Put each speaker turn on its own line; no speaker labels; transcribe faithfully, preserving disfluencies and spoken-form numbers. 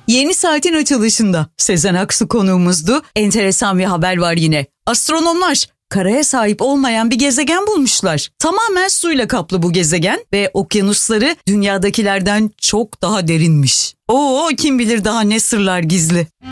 Yeni saatin açılışında Sezen Aksu konuğumuzdu. Enteresan bir haber var yine. Astronomlar karaya sahip olmayan bir gezegen bulmuşlar. Tamamen suyla kaplı bu gezegen ve okyanusları dünyadakilerden çok daha derinmiş. Oo, kim bilir daha ne sırlar gizli.